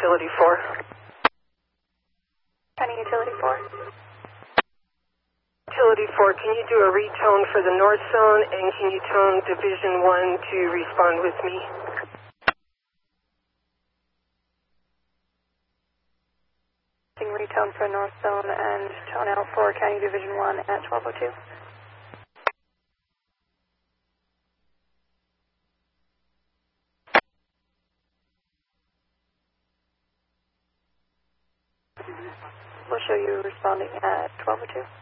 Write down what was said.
Utility 4. County Utility 4. Utility 4, can you do a retone for the north zone, and can you tone Division 1 to respond with me? Retone for north zone and tone out for County Division 1 at 1202. We'll show you responding at 1202.